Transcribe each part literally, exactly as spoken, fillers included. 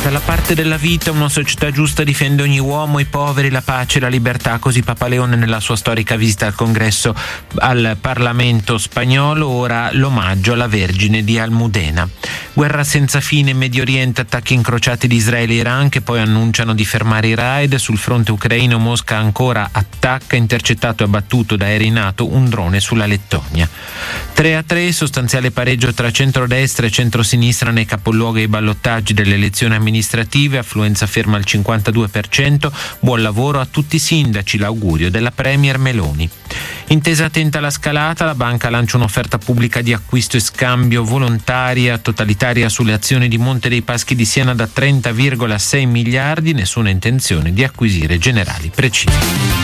Dalla parte della vita, una società giusta difende ogni uomo, i poveri, la pace e la libertà, così Papa Leone nella sua storica visita al congresso al Parlamento spagnolo. Ora l'omaggio alla Vergine di Almudena. Guerra senza fine in Medio Oriente, attacchi incrociati di Israele e Iran che poi annunciano di fermare i raid. Sul fronte ucraino Mosca ancora attacca, intercettato e abbattuto da aerei NATO un drone sulla Lettonia. tre a tre, sostanziale pareggio tra centrodestra e centrosinistra nei capoluoghi e i ballottaggi delle elezioni amministrative, affluenza ferma al cinquantadue per cento, buon lavoro a tutti i sindaci, l'augurio della Premier Meloni. Intesa attenta alla scalata, la banca lancia un'offerta pubblica di acquisto e scambio volontaria totalitaria sulle azioni di Monte dei Paschi di Siena da trenta virgola sei miliardi, nessuna intenzione di acquisire generali precisi.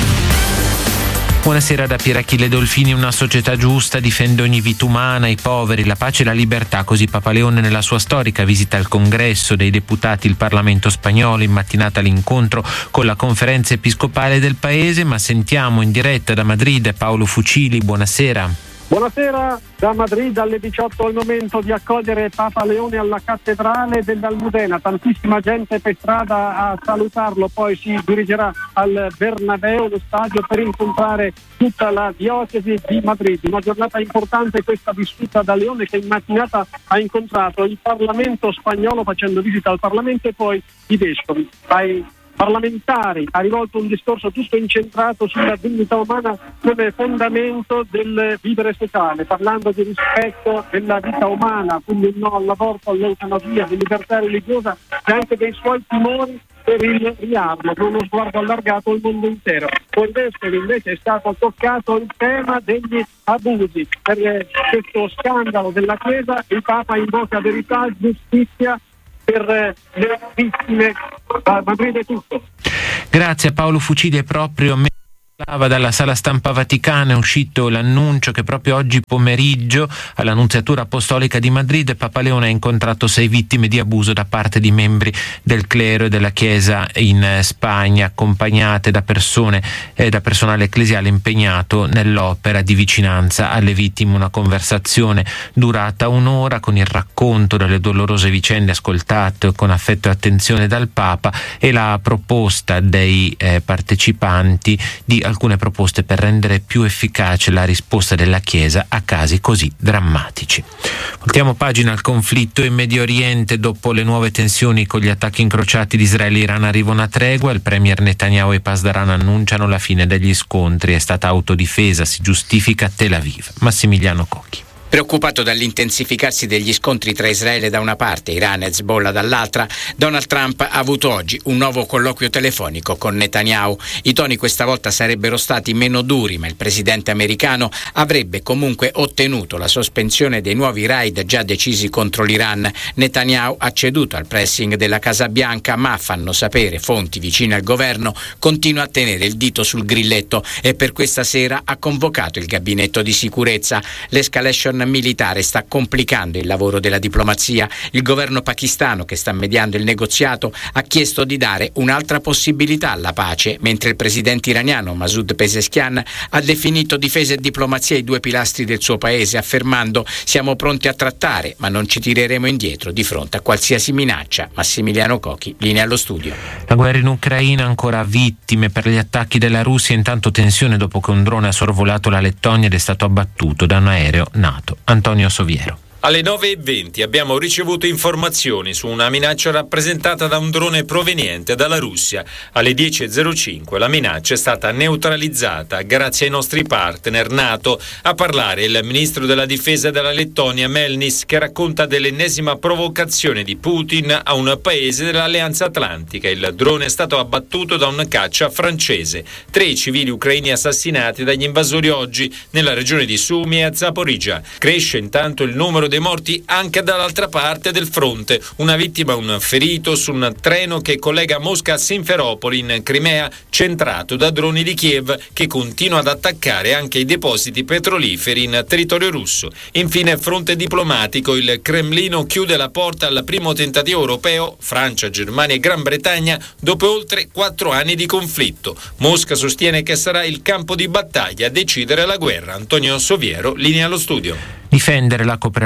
Buonasera da Pierachille Dolfini. Una società giusta difende ogni vita umana, i poveri, la pace e la libertà, così Papa Leone nella sua storica visita al congresso dei deputati, il Parlamento spagnolo, in mattinata l'incontro con la conferenza episcopale del paese. Ma sentiamo in diretta da Madrid Paolo Fucili. Buonasera. Buonasera da Madrid. Alle diciotto è il momento di accogliere Papa Leone alla cattedrale dell'Almudena, tantissima gente per strada a salutarlo, poi si dirigerà al Bernabeu, lo stadio, per incontrare tutta la diocesi di Madrid. Una giornata importante questa vissuta da Leone, che in mattinata ha incontrato il Parlamento spagnolo facendo visita al Parlamento e poi i vescovi. Ai parlamentari ha rivolto un discorso tutto incentrato sulla dignità umana come fondamento del vivere sociale, parlando di rispetto della vita umana, quindi il no all'aborto, all'eutanasia, di libertà religiosa e anche dei suoi timori per il riarmo, con uno sguardo allargato al mondo intero. Con Vescovi invece è stato toccato il tema degli abusi. Per questo scandalo della Chiesa il Papa invoca verità, giustizia per le vittime. A Madrid è tutto. Grazie a Paolo Fucili. È proprio me- dalla sala stampa Vaticana è uscito l'annuncio che proprio oggi pomeriggio all'Annunziatura Apostolica di Madrid Papa Leone ha incontrato sei vittime di abuso da parte di membri del clero e della Chiesa in Spagna, accompagnate da persone e eh, da personale ecclesiale impegnato nell'opera di vicinanza alle vittime. Una conversazione durata un'ora con il racconto delle dolorose vicende ascoltate con affetto e attenzione dal Papa e la proposta dei eh, partecipanti di alcune proposte per rendere più efficace la risposta della Chiesa a casi così drammatici. Voltiamo pagina al conflitto in Medio Oriente. Dopo le nuove tensioni con gli attacchi incrociati di Israele e Iran arriva una tregua. Il premier Netanyahu e Pasdaran annunciano la fine degli scontri. È stata autodifesa, si giustifica Tel Aviv. Massimiliano Cocchi. Preoccupato dall'intensificarsi degli scontri tra Israele da una parte e Iran e Hezbollah dall'altra, Donald Trump ha avuto oggi un nuovo colloquio telefonico con Netanyahu. I toni questa volta sarebbero stati meno duri, ma il presidente americano avrebbe comunque ottenuto la sospensione dei nuovi raid già decisi contro l'Iran. Netanyahu ha ceduto al pressing della Casa Bianca, ma, fanno sapere fonti vicine al governo, continua a tenere il dito sul grilletto e per questa sera ha convocato il gabinetto di sicurezza. L'escalation militare sta complicando il lavoro della diplomazia. Il governo pakistano, che sta mediando il negoziato, ha chiesto di dare un'altra possibilità alla pace, mentre il presidente iraniano Masoud Pezeshkian ha definito difesa e diplomazia i due pilastri del suo paese, affermando: siamo pronti a trattare, ma non ci tireremo indietro di fronte a qualsiasi minaccia. Massimiliano Cocchi, linea allo studio. La guerra in Ucraina, ancora vittime per gli attacchi della Russia, intanto tensione dopo che un drone ha sorvolato la Lettonia ed è stato abbattuto da un aereo NATO. Antonio Soviero. Alle nove e venti abbiamo ricevuto informazioni su una minaccia rappresentata da un drone proveniente dalla Russia. Alle dieci e zero cinque la minaccia è stata neutralizzata grazie ai nostri partner NATO. A parlare il ministro della difesa della Lettonia Melnis, che racconta dell'ennesima provocazione di Putin a un paese dell'Alleanza Atlantica. Il drone è stato abbattuto da un caccia francese. Tre civili ucraini assassinati dagli invasori oggi nella regione di Sumy e Zaporizhzhia. Cresce intanto il numero dei morti anche dall'altra parte del fronte. Una vittima, un ferito su un treno che collega Mosca a Simferopoli in Crimea, centrato da droni di Kiev che continua ad attaccare anche i depositi petroliferi in territorio russo. Infine, fronte diplomatico, il Cremlino chiude la porta al primo tentativo europeo, Francia, Germania e Gran Bretagna, dopo oltre quattro anni di conflitto. Mosca sostiene che sarà il campo di battaglia a decidere la guerra. Antonio Soviero, linea allo studio. Difendere la cooperazione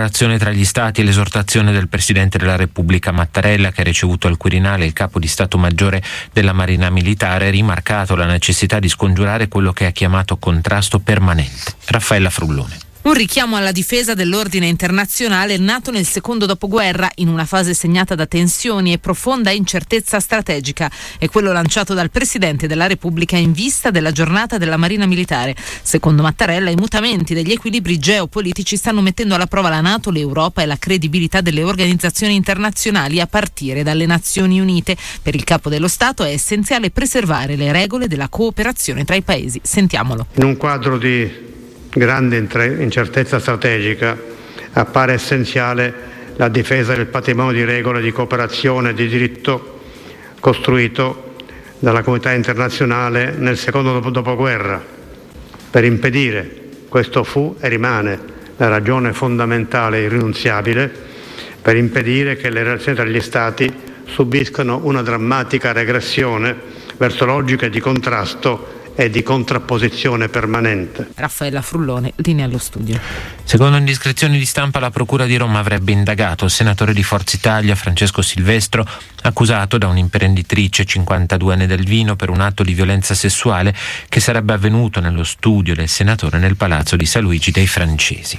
cooperazione tra gli Stati e l'esortazione del Presidente della Repubblica Mattarella, che ha ricevuto al Quirinale il capo di Stato Maggiore della Marina Militare, ha rimarcato la necessità di scongiurare quello che ha chiamato contrasto permanente. Raffaella Frullone. Un richiamo alla difesa dell'ordine internazionale nato nel secondo dopoguerra, in una fase segnata da tensioni e profonda incertezza strategica. È quello lanciato dal Presidente della Repubblica in vista della giornata della Marina Militare. Secondo Mattarella, i mutamenti degli equilibri geopolitici stanno mettendo alla prova la NATO, l'Europa e la credibilità delle organizzazioni internazionali, a partire dalle Nazioni Unite. Per il Capo dello Stato è essenziale preservare le regole della cooperazione tra i paesi. Sentiamolo. In un quadro di grande incertezza strategica appare essenziale la difesa del patrimonio di regole di cooperazione e di diritto costruito dalla comunità internazionale nel secondo dopoguerra, per impedire, questo fu e rimane la ragione fondamentale e irrinunziabile, per impedire che le relazioni tra gli Stati subiscano una drammatica regressione verso logiche di contrasto e di contrapposizione permanente. Raffaella Frullone, linea allo studio. Secondo indiscrezioni di stampa, la Procura di Roma avrebbe indagato il senatore di Forza Italia Francesco Silvestro, accusato da un'imprenditrice cinquantaduenne del Vino per un atto di violenza sessuale che sarebbe avvenuto nello studio del senatore nel palazzo di San Luigi dei Francesi.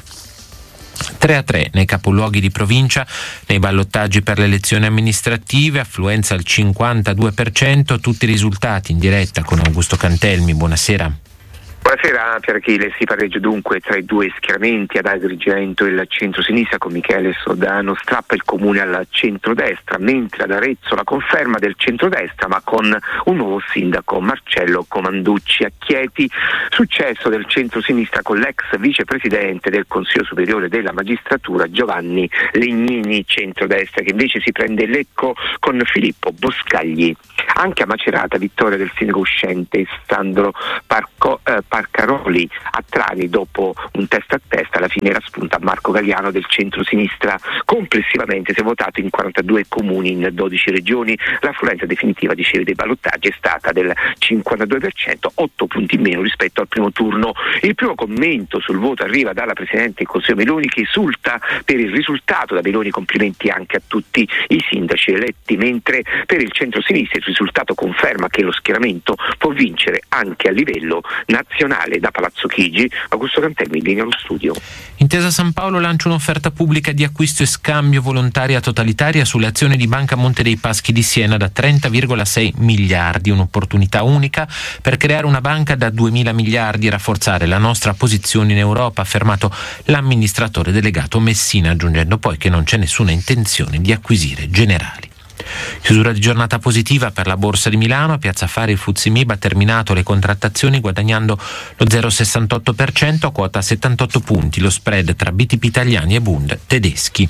tre a tre nei capoluoghi di provincia, nei ballottaggi per le elezioni amministrative, affluenza al cinquantadue per cento, tutti i risultati in diretta con Augusto Cantelmi. Buonasera. Buonasera Pierachille, si pareggia dunque tra i due schieramenti. Ad Agrigento il centro-sinistra con Michele Sodano strappa il comune al centrodestra, mentre ad Arezzo la conferma del centrodestra ma con un nuovo sindaco, Marcello Comanducci. A Chieti successo del centro-sinistra con l'ex vicepresidente del Consiglio Superiore della Magistratura Giovanni Legnini, centrodestra che invece si prende Lecco con Filippo Boscagli. Anche a Macerata vittoria del sindaco uscente Sandro Parco, eh, Parcaroli. A Trani dopo un testa a testa alla fine era spunta Marco Galliano del centro-sinistra. Complessivamente si è votato in quarantadue comuni in dodici regioni. L'affluenza definitiva, dicevi, dei ballottaggi è stata del cinquantadue per cento, otto punti in meno rispetto al primo turno. Il primo commento sul voto arriva dalla Presidente del Consiglio Meloni, che esulta per il risultato. Da Meloni complimenti anche a tutti i sindaci eletti, mentre per il centro-sinistra il risultato conferma che lo schieramento può vincere anche a livello nazionale. Da Palazzo Chigi, Augusto Cantelmi, in linea allo studio. Intesa San Paolo lancia un'offerta pubblica di acquisto e scambio volontaria totalitaria sulle azioni di Banca Monte dei Paschi di Siena da trenta virgola sei miliardi, un'opportunità unica per creare una banca da duemila miliardi e rafforzare la nostra posizione in Europa, ha affermato l'amministratore delegato Messina, aggiungendo poi che non c'è nessuna intenzione di acquisire Generali. Chiusura di giornata positiva per la Borsa di Milano. A Piazza Affari il F T S E M I B ha terminato le contrattazioni guadagnando lo zero virgola sessantotto per cento a quota settantotto punti, lo spread tra B T P italiani e Bund tedeschi.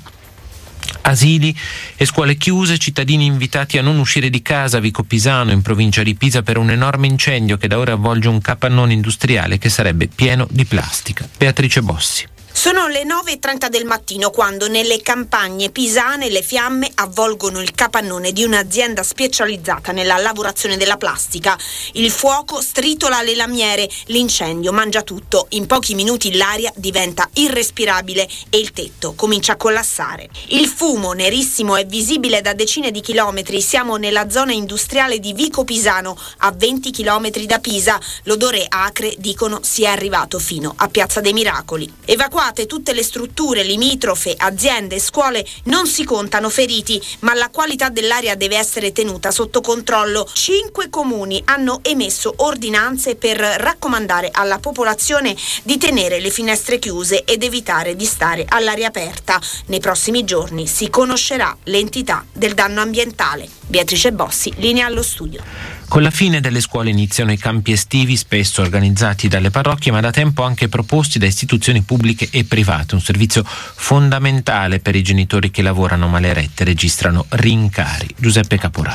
Asili e scuole chiuse, cittadini invitati a non uscire di casa a Vico Pisano in provincia di Pisa per un enorme incendio che da ora avvolge un capannone industriale che sarebbe pieno di plastica. Beatrice Bossi. Sono le nove e trenta del mattino quando nelle campagne pisane le fiamme avvolgono il capannone di un'azienda specializzata nella lavorazione della plastica. Il fuoco stritola le lamiere, l'incendio mangia tutto. In pochi minuti l'aria diventa irrespirabile e il tetto comincia a collassare. Il fumo nerissimo è visibile da decine di chilometri. Siamo nella zona industriale di Vico Pisano, a venti chilometri da Pisa. L'odore acre, dicono, sia arrivato fino a Piazza dei Miracoli. Evacuati tutte le strutture limitrofe, aziende e scuole, non si contano feriti, ma la qualità dell'aria deve essere tenuta sotto controllo. Cinque comuni hanno emesso ordinanze per raccomandare alla popolazione di tenere le finestre chiuse ed evitare di stare all'aria aperta. Nei prossimi giorni si conoscerà l'entità del danno ambientale. Beatrice Bossi, linea allo studio. Con la fine delle scuole iniziano i campi estivi, spesso organizzati dalle parrocchie, ma da tempo anche proposti da istituzioni pubbliche e private. Un servizio fondamentale per i genitori che lavorano, ma le rette registrano rincari. Giuseppe Caporaso.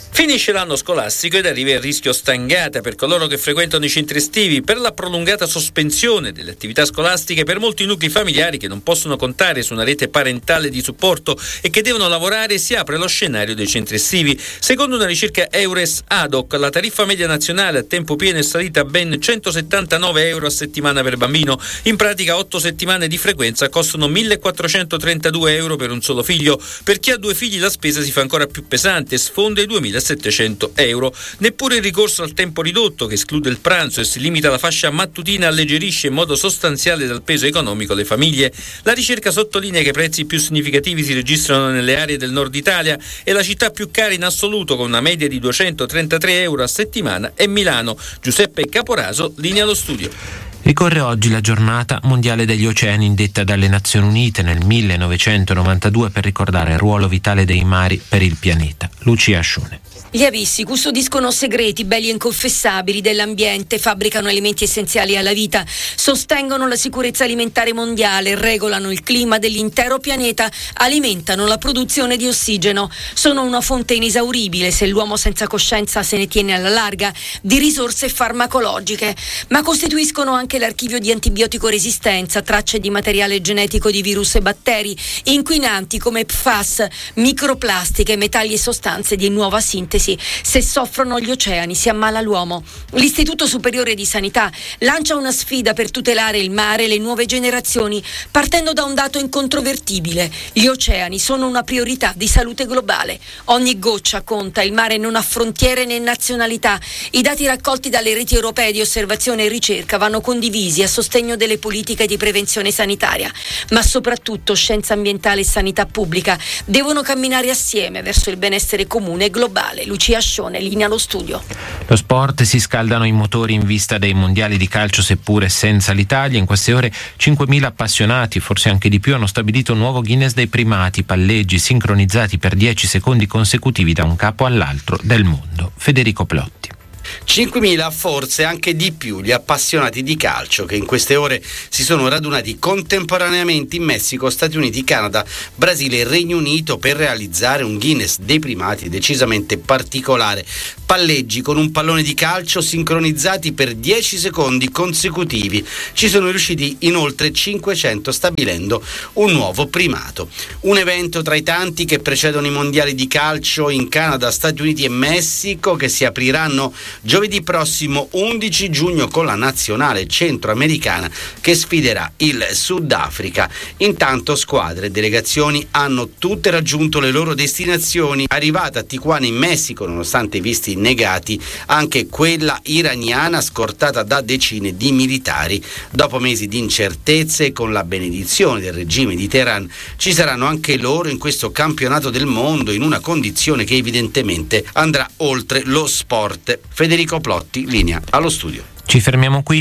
Finisce l'anno scolastico ed arriva il rischio stangata per coloro che frequentano i centri estivi per la prolungata sospensione delle attività scolastiche per molti nuclei familiari che non possono contare su una rete parentale di supporto e che devono lavorare. Si apre lo scenario dei centri estivi. Secondo una ricerca Eures Ad Hoc, la tariffa media nazionale a tempo pieno è salita a ben centosettantanove euro a settimana per bambino. In pratica otto settimane di frequenza costano millequattrocentotrentadue euro per un solo figlio. Per chi ha due figli la spesa si fa ancora più pesante, sfonda i duemilasettecento euro. Neppure il ricorso al tempo ridotto, che esclude il pranzo e si limita alla fascia mattutina, alleggerisce in modo sostanziale dal peso economico le famiglie. La ricerca sottolinea che i prezzi più significativi si registrano nelle aree del nord Italia e la città più cara in assoluto, con una media di duecentotrentatré euro a settimana, è Milano. Giuseppe Caporaso, linea allo studio. Ricorre oggi la giornata mondiale degli oceani, indetta dalle Nazioni Unite nel millenovecentonovantadue per ricordare il ruolo vitale dei mari per il pianeta. Lucia Ascione. Gli abissi custodiscono segreti belli e inconfessabili dell'ambiente, fabbricano elementi essenziali alla vita, sostengono la sicurezza alimentare mondiale, regolano il clima dell'intero pianeta, alimentano la produzione di ossigeno. Sono una fonte inesauribile, se l'uomo senza coscienza se ne tiene alla larga, di risorse farmacologiche, ma costituiscono anche l'archivio di antibiotico resistenza, tracce di materiale genetico di virus e batteri, inquinanti come P F A S, microplastiche, metalli e sostanze di nuova sintesi. Se soffrono gli oceani si ammala l'uomo. L'Istituto Superiore di Sanità lancia una sfida per tutelare il mare e le nuove generazioni, partendo da un dato incontrovertibile: gli oceani sono una priorità di salute globale. Ogni goccia conta, il mare non ha frontiere né nazionalità. I dati raccolti dalle reti europee di osservazione e ricerca vanno condivisi a sostegno delle politiche di prevenzione sanitaria, ma soprattutto scienza ambientale e sanità pubblica devono camminare assieme verso il benessere comune globale. Lucia Ascione, linea allo studio. Lo sport, si scaldano i motori in vista dei mondiali di calcio, seppure senza l'Italia. In queste ore cinquemila appassionati, forse anche di più, hanno stabilito un nuovo Guinness dei primati, palleggi sincronizzati per dieci secondi consecutivi da un capo all'altro del mondo. Federico Plotti. cinquemila, forse anche di più, gli appassionati di calcio che in queste ore si sono radunati contemporaneamente in Messico, Stati Uniti, Canada, Brasile e Regno Unito per realizzare un Guinness dei primati decisamente particolare. Palleggi con un pallone di calcio sincronizzati per dieci secondi consecutivi. Ci sono riusciti in oltre cinquecento, stabilendo un nuovo primato. Un evento tra i tanti che precedono i mondiali di calcio in Canada, Stati Uniti e Messico, che si apriranno giovedì prossimo undici giugno con la nazionale centroamericana che sfiderà il Sudafrica. Intanto squadre e delegazioni hanno tutte raggiunto le loro destinazioni. Arrivata a Tijuana in Messico, nonostante i visti negati, anche quella iraniana scortata da decine di militari. Dopo mesi di incertezze e con la benedizione del regime di Teheran, ci saranno anche loro in questo campionato del mondo, in una condizione che evidentemente andrà oltre lo sport. Federico Plotti, linea allo studio. Ci fermiamo qui.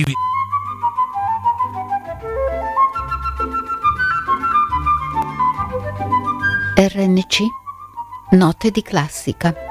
R N C, note di classica.